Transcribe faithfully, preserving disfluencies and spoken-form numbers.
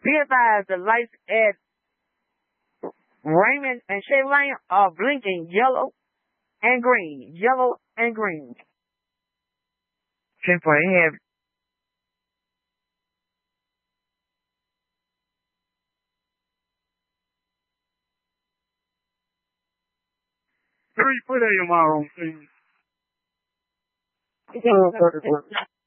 Be advised, the lights at Raymond and Shea Lane are blinking yellow and green. Yellow and green. ten for heavy. Three, put A M R on, please.